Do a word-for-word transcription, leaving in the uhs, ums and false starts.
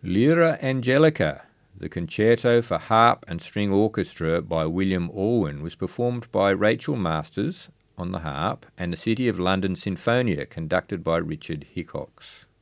Lyra Angelica, the concerto for harp and string orchestra by William Orwin, was performed by Rachel Masters on the harp and the City of London Sinfonia, conducted by Richard Hickox.